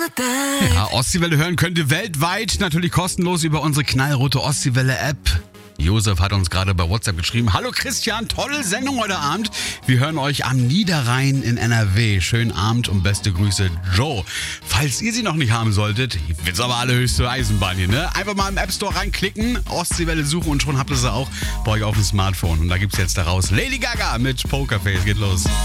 Ja, Ostseewelle hören könnt ihr weltweit, natürlich kostenlos über unsere knallrote Ostseewelle-App. Josef hat uns gerade bei WhatsApp geschrieben. Hallo Christian, tolle Sendung heute Abend. Wir hören euch am Niederrhein in NRW. Schönen Abend und beste Grüße, Joe. Falls ihr sie noch nicht haben solltet, wird's aber allerhöchste Eisenbahn hier, ne? Einfach mal im App Store reinklicken, Ostseewelle suchen und schon habt ihr sie auch bei euch auf dem Smartphone. Und da gibt's jetzt daraus Lady Gaga mit Pokerface. Geht los.